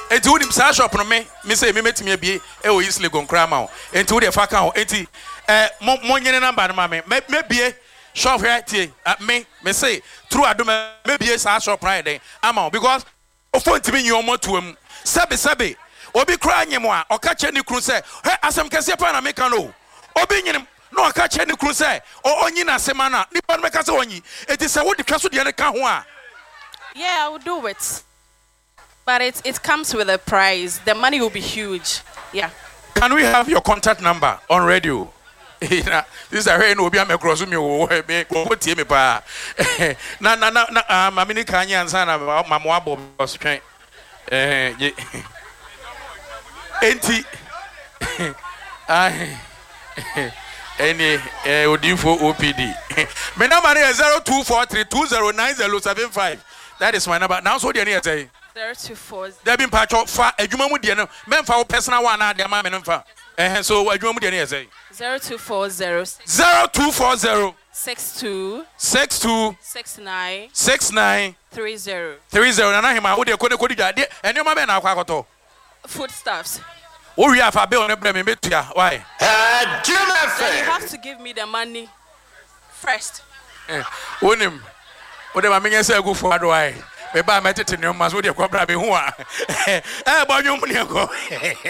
enti wo nim sa shop no me say me metimi abie e wo East Legon kra ma wo enti wo de fa ka ho enti mo nyene number no ma me bie shop here tie me say through adom me bie sa shop right then ama because o phone timi nyomo toam sebe obi kra nyemo a o ka che ni kru say he asem kese pa na me ka no obi nyinem no o ka che ni kru say o onyi na asema na nipa no me ka say onyi enti say wo de twa so de ne ka ho a. Yeah, I will do it. But it comes with a price. The money will be huge. Yeah. Can we have your contact number on radio? This is a no be am cross me me tie me pa. Na mamini kanya ansa na mamo abo sotwen. Enti any odifo OPD. My number is 0243209075. That is my number. Now so the near say 024. There been patch fa adwuma mu de no. Memfa wo personal one na de ma me memfa. So adwuma mu de near say 0240 62 69 30 na hima wo de kodi dwa de enema be na akwa akoto foodstuffs. Wo wi afa be on bre me metua why You have to give me the money first. Wonim wo de ma menye say go for why me ba metete no ma so de kwabra be hu a ba nwom ne ko